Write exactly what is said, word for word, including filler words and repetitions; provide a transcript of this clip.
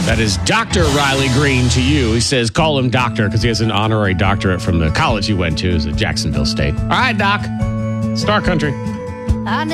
That is Doctor Riley Green to you. He says call him doctor because he has an honorary doctorate from the college he went to. It's at Jacksonville State. All right, Doc. Star Country. I